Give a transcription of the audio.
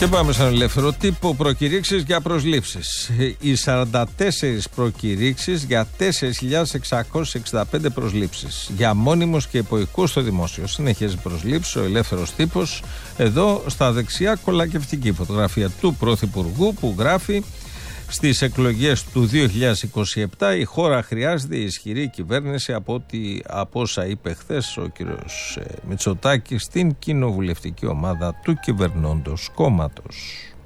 Και πάμε στον ελεύθερο τύπο. Προκηρύξεις για προσλήψεις. Οι 44 προκηρύξεις για 4.665 προσλήψεις. Για μόνιμους και υποϊκούς στο δημόσιο. Συνεχίζει προσλήψεις ο ελεύθερος τύπος. Εδώ στα δεξιά κολακευτική φωτογραφία του Πρωθυπουργού που γράφει: στις εκλογές του 2027 η χώρα χρειάζεται ισχυρή κυβέρνηση, από όσα είπε χθες ο κύριος Μητσοτάκης στην κοινοβουλευτική ομάδα του κυβερνώντος κόμματος.